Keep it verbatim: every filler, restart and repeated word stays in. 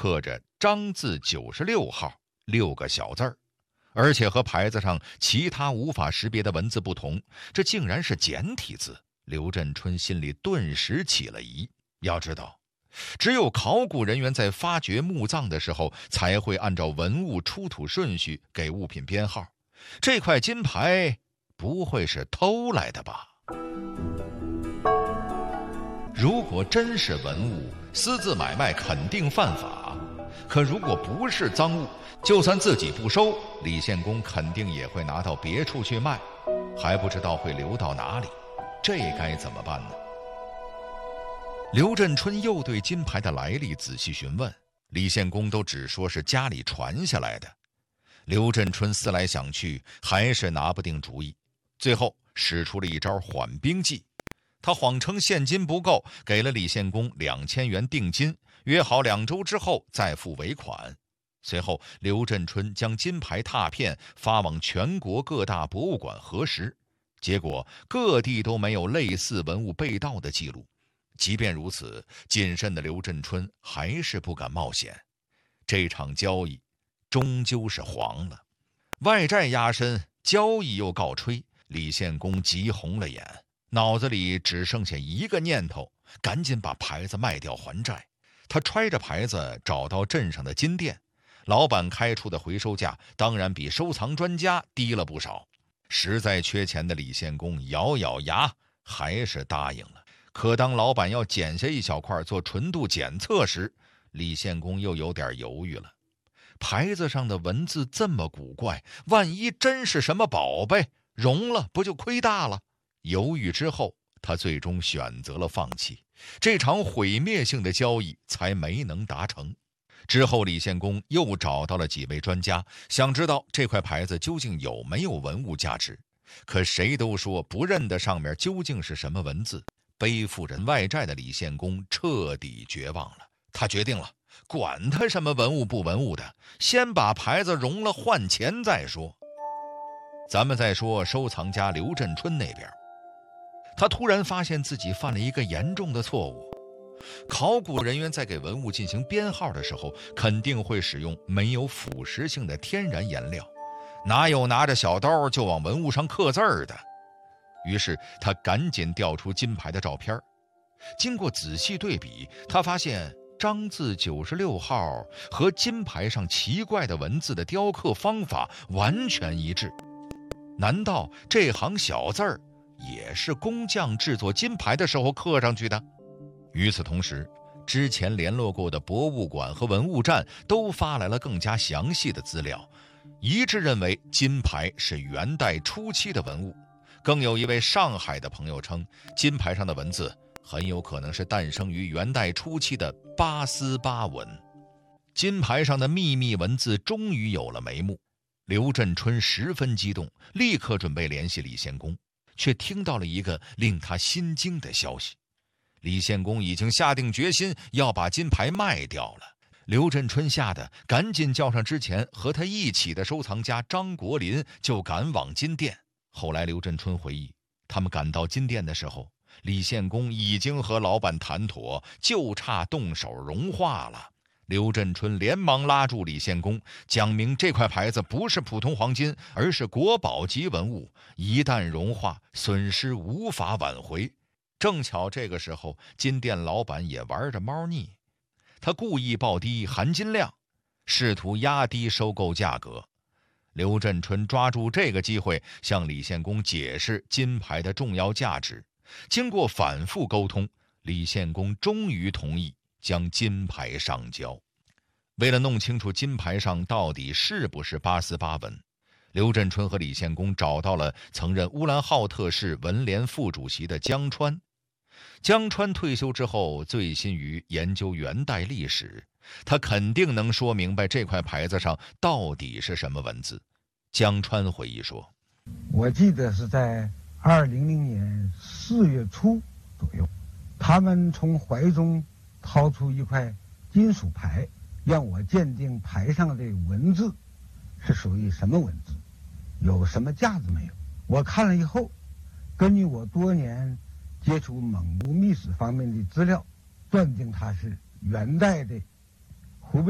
刻着张字九十六号六个小字儿，而且和牌子上其他无法识别的文字不同，这竟然是简体字。刘振春心里顿时起了疑。要知道，只有考古人员在发掘墓葬的时候，才会按照文物出土顺序给物品编号。这块金牌不会是偷来的吧？如果真是文物，私自买卖肯定犯法。可如果不是赃物，就算自己不收，李献公肯定也会拿到别处去卖，还不知道会流到哪里，这该怎么办呢？刘振春又对金牌的来历仔细询问，李献公都只说是家里传下来的。刘振春思来想去，还是拿不定主意，最后使出了一招缓兵计。他谎称现金不够，给了李献公两千元定金，约好两周之后再付尾款。随后，刘振春将金牌拓片发往全国各大博物馆核实，结果各地都没有类似文物被盗的记录。即便如此，谨慎的刘振春还是不敢冒险。这场交易终究是黄了，外债压身，交易又告吹，李献公急红了眼，脑子里只剩下一个念头，赶紧把牌子卖掉还债。他揣着牌子找到镇上的金店，老板开出的回收价当然比收藏专家低了不少。实在缺钱的李献公咬咬牙，还是答应了。可当老板要剪下一小块做纯度检测时，李献公又有点犹豫了。牌子上的文字这么古怪，万一真是什么宝贝，融了不就亏大了？犹豫之后，他最终选择了放弃，这场毁灭性的交易才没能达成。之后，李献公又找到了几位专家，想知道这块牌子究竟有没有文物价值。可谁都说不认得上面究竟是什么文字。背负着外债的李献公彻底绝望了，他决定了，管他什么文物不文物的，先把牌子融了换钱再说。咱们再说收藏家刘振春那边，他突然发现自己犯了一个严重的错误。考古人员在给文物进行编号的时候，肯定会使用没有腐蚀性的天然颜料，哪有拿着小刀就往文物上刻字儿的？于是他赶紧调出金牌的照片，经过仔细对比，他发现张字九十六号和金牌上奇怪的文字的雕刻方法完全一致。难道这行小字儿也是工匠制作金牌的时候刻上去的？与此同时，之前联络过的博物馆和文物站都发来了更加详细的资料，一致认为金牌是元代初期的文物。更有一位上海的朋友称，金牌上的文字很有可能是诞生于元代初期的八思巴文。金牌上的秘密文字终于有了眉目，刘振春十分激动，立刻准备联系李献公，却听到了一个令他心惊的消息：李献公已经下定决心要把金牌卖掉了。刘振春吓得赶紧叫上之前和他一起的收藏家张国林，就赶往金店。后来刘振春回忆，他们赶到金店的时候，李献公已经和老板谈妥，就差动手融化了。刘振春连忙拉住李献公，讲明这块牌子不是普通黄金，而是国宝级文物，一旦融化，损失无法挽回。正巧这个时候，金店老板也玩着猫腻，他故意报低含金量，试图压低收购价格。刘振春抓住这个机会，向李献公解释金牌的重要价值。经过反复沟通，李献公终于同意将金牌上交。为了弄清楚金牌上到底是不是八思巴文，刘振春和李献公找到了曾任乌兰浩特市文联副主席的江川。江川退休之后，醉心于研究元代历史，他肯定能说明白这块牌子上到底是什么文字。江川回忆说， 我记得是在二零零年四月初左右，他们从怀中掏出一块金属牌，让我鉴定牌上的文字是属于什么文字，有什么价值没有。我看了以后，根据我多年接触蒙古秘史方面的资料，断定它是元代的